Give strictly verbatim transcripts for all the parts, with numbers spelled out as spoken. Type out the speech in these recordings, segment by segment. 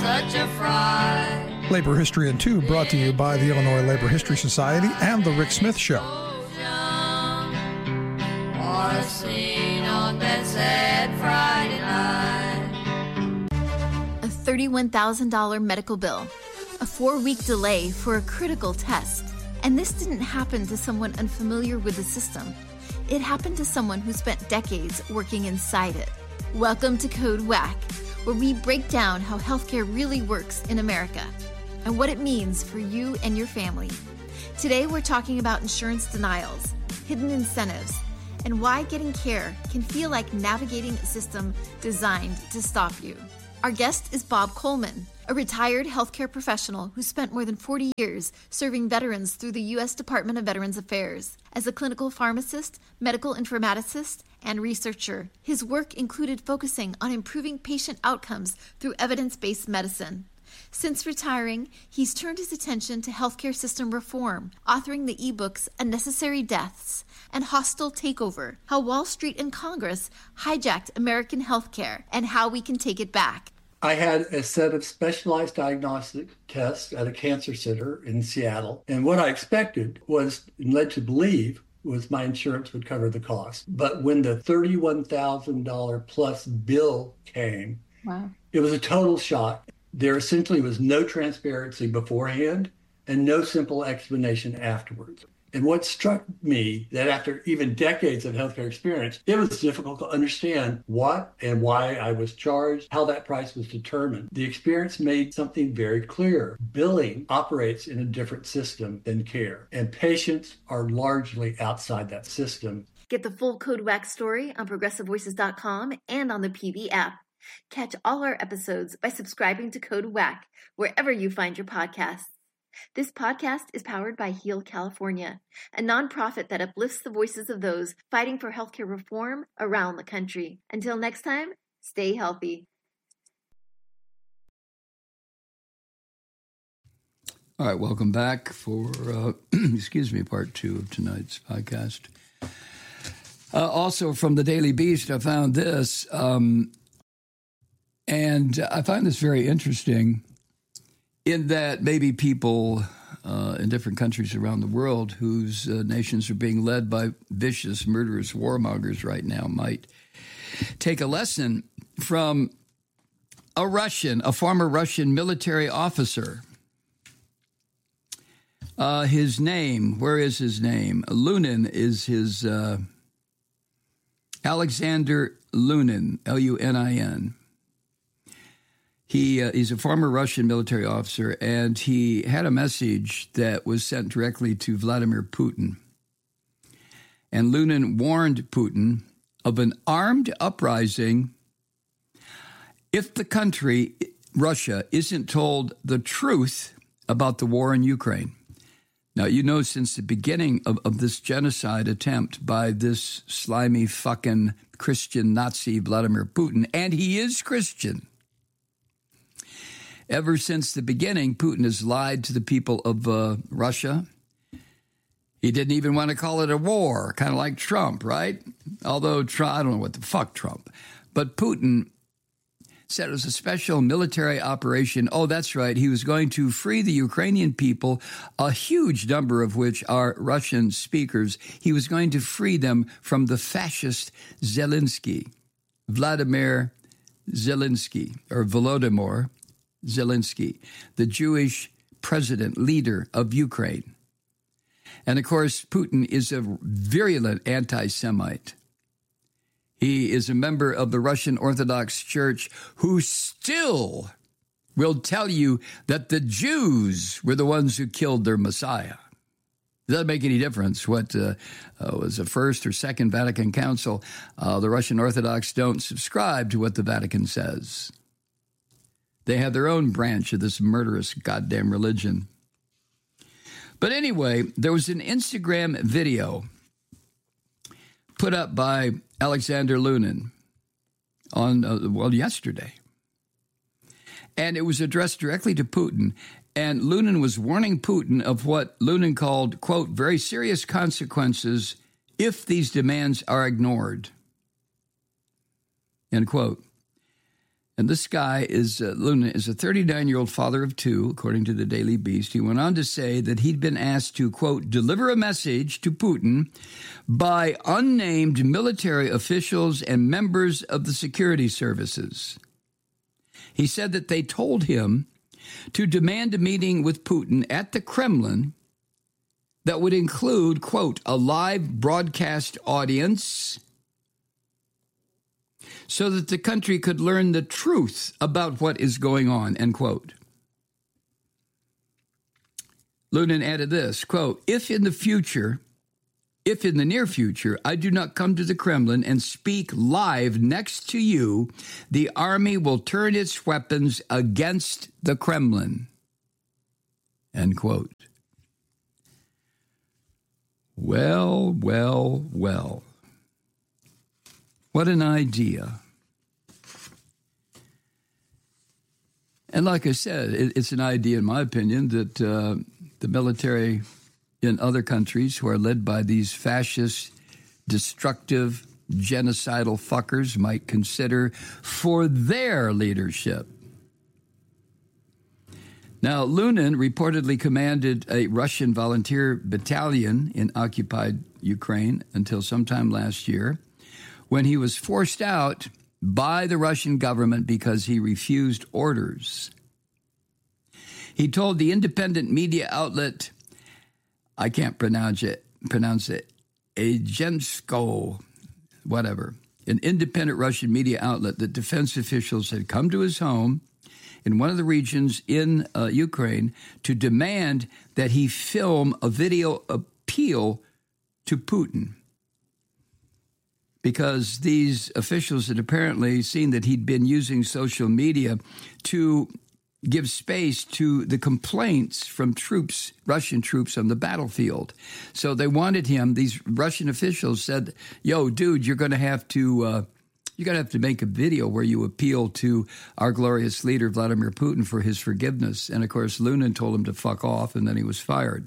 such a fright. Labor History in Two, brought to you by the Illinois Labor History Society and The Rick Smith Show. Or seen on that sad Friday night. A thirty-one thousand dollars medical bill, a four-week delay for a critical test. And this didn't happen to someone unfamiliar with the system. It happened to someone who spent decades working inside it. Welcome to Code Whack, where we break down how healthcare really works in America and what it means for you and your family. Today, we're talking about insurance denials, hidden incentives, and why getting care can feel like navigating a system designed to stop you. Our guest is Bob Coleman, a retired healthcare professional who spent more than forty years serving veterans through the U S Department of Veterans Affairs. As a clinical pharmacist, medical informaticist, and researcher, his work included focusing on improving patient outcomes through evidence-based medicine. Since retiring, he's turned his attention to healthcare system reform, authoring the ebooks Unnecessary Deaths and Hostile Takeover, How Wall Street and Congress Hijacked American Healthcare and How We Can Take It Back. I had a set of specialized diagnostic tests at a cancer center in Seattle. And what I expected was, and led to believe, was my insurance would cover the cost. But when the thirty-one thousand dollars plus bill came, wow, it was a total shock. There essentially was no transparency beforehand and no simple explanation afterwards. And what struck me, that after even decades of healthcare experience, it was difficult to understand what and why I was charged, how that price was determined. The experience made something very clear. Billing operates in a different system than care, and patients are largely outside that system. Get the full Code Whack story on progressive voices dot com and on the P V app. Catch all our episodes by subscribing to Code Whack wherever you find your podcasts. This podcast is powered by Heal California, a nonprofit that uplifts the voices of those fighting for healthcare reform around the country. Until next time, stay healthy. All right, welcome back for, uh, excuse me, part two of tonight's podcast. Uh, also from the Daily Beast, I found this, um, and I find this very interesting, in that maybe people uh, in different countries around the world whose uh, nations are being led by vicious, murderous warmongers right now might take a lesson from a Russian, a former Russian military officer. Uh, his name, where is his name? Lunin is his, uh, Alexander Lunin, L U N I N. He uh, he's a former Russian military officer, and he had a message that was sent directly to Vladimir Putin. And Lunin warned Putin of an armed uprising if the country, Russia, isn't told the truth about the war in Ukraine. Now, you know, since the beginning of, of this genocide attempt by this slimy fucking Christian Nazi Vladimir Putin, and he is Christian, ever since the beginning, Putin has lied to the people of uh, Russia. He didn't even want to call it a war, kind of like Trump, right? Although, Trump, I don't know what the fuck Trump. But Putin said it was a special military operation. Oh, that's right. He was going to free the Ukrainian people, a huge number of which are Russian speakers. He was going to free them from the fascist Zelensky, Vladimir Zelensky, or Volodymyr Zelensky, the Jewish president, leader of Ukraine. And of course, Putin is a virulent anti-Semite. He is a member of the Russian Orthodox Church who still will tell you that the Jews were the ones who killed their Messiah. It doesn't make any difference what uh, uh, was the First or Second Vatican Council. Uh, the Russian Orthodox don't subscribe to what the Vatican says. They have their own branch of this murderous goddamn religion. But anyway, there was an Instagram video put up by Alexander Lunin on, uh, well, yesterday. And it was addressed directly to Putin. And Lunin was warning Putin of what Lunin called, quote, very serious consequences if these demands are ignored, end quote. And this guy is, uh, Luna, is a thirty-nine-year-old father of two, according to the Daily Beast. He went on to say that he'd been asked to, quote, deliver a message to Putin by unnamed military officials and members of the security services. He said that they told him to demand a meeting with Putin at the Kremlin that would include, quote, a live broadcast audience so that the country could learn the truth about what is going on, end quote. Lunin added this, quote, if in the future, if in the near future, I do not come to the Kremlin and speak live next to you, the army will turn its weapons against the Kremlin, end quote. Well, well, well. What an idea. And like I said, it, it's an idea, in my opinion, that uh, the military in other countries who are led by these fascist, destructive, genocidal fuckers might consider for their leadership. Now, Lunin reportedly commanded a Russian volunteer battalion in occupied Ukraine until sometime last year, when he was forced out by the Russian government because he refused orders. He told the independent media outlet, I can't pronounce it, pronounce it, Agentsko, whatever, an independent Russian media outlet, that defense officials had come to his home in one of the regions in uh, Ukraine to demand that he film a video appeal to Putin, because these officials had apparently seen that he'd been using social media to give space to the complaints from troops, Russian troops on the battlefield. So they wanted him, these Russian officials said, yo, dude, you're going to have to, uh, you're going to have to make a video where you appeal to our glorious leader, Vladimir Putin, for his forgiveness. And of course, Lunin told him to fuck off, and then he was fired.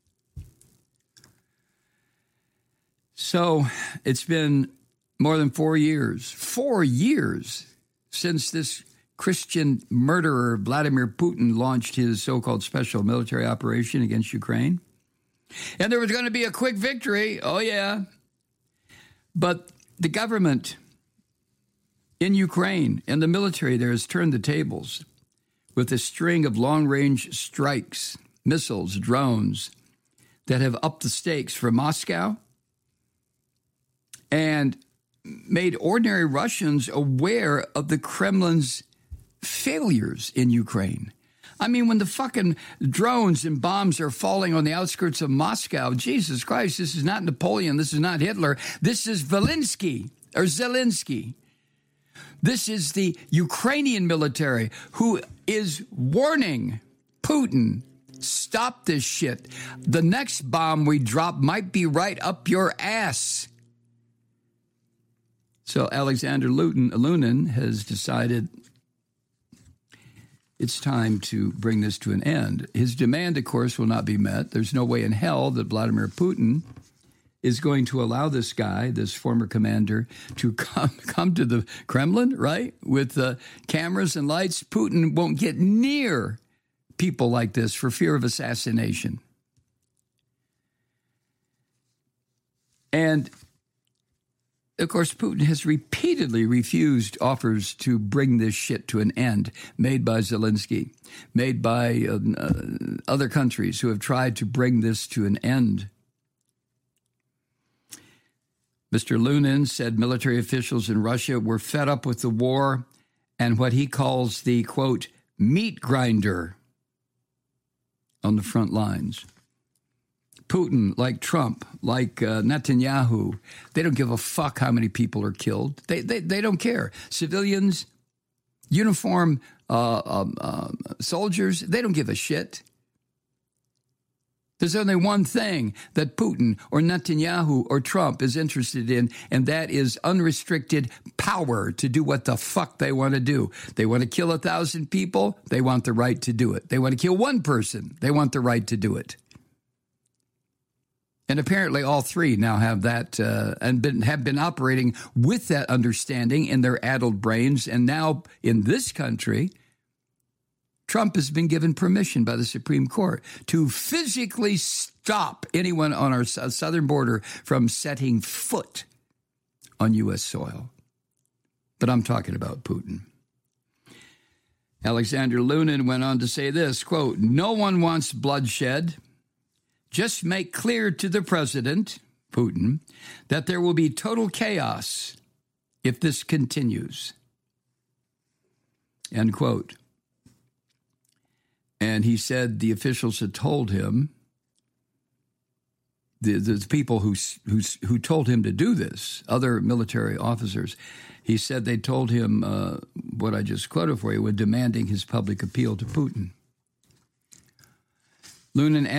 So it's been more than four years, four years since this Christian murderer Vladimir Putin launched his so-called special military operation against Ukraine. And there was going to be a quick victory. Oh, yeah. But the government in Ukraine and the military there has turned the tables with a string of long-range strikes, missiles, drones that have upped the stakes for Moscow and made ordinary Russians aware of the Kremlin's failures in Ukraine. I mean, when the fucking drones and bombs are falling on the outskirts of Moscow, Jesus Christ, this is not Napoleon, this is not Hitler, this is Zelensky, or Zelensky. This is the Ukrainian military who is warning Putin, stop this shit. The next bomb we drop might be right up your ass. So Alexander Lunin, Lunin has decided it's time to bring this to an end. His demand, of course, will not be met. There's no way in hell that Vladimir Putin is going to allow this guy, this former commander, to come come to the Kremlin, right, with uh, cameras and lights. Putin won't get near people like this for fear of assassination. And of course, Putin has repeatedly refused offers to bring this shit to an end, made by Zelensky, made by uh, uh, other countries who have tried to bring this to an end. Mister Lunin said military officials in Russia were fed up with the war and what he calls the, quote, meat grinder on the front lines. Putin, like Trump, like uh, Netanyahu, they don't give a fuck how many people are killed. They they, they don't care. Civilians, uniform uh, um, uh, soldiers, they don't give a shit. There's only one thing that Putin or Netanyahu or Trump is interested in, and that is unrestricted power to do what the fuck they want to do. They want to kill a thousand people, they want the right to do it. They want to kill one person, they want the right to do it. And apparently all three now have that uh, and been, have been operating with that understanding in their addled brains. And now in this country, Trump has been given permission by the Supreme Court to physically stop anyone on our southern border from setting foot on U S soil. But I'm talking about Putin. Alexander Lunin went on to say this, quote, "No one wants bloodshed. Just make clear to the president, Putin, that there will be total chaos if this continues." End quote. And he said the officials had told him, the, the people who, who, who told him to do this, other military officers, he said they told him uh, what I just quoted for you, were demanding his public appeal to Putin. Lunin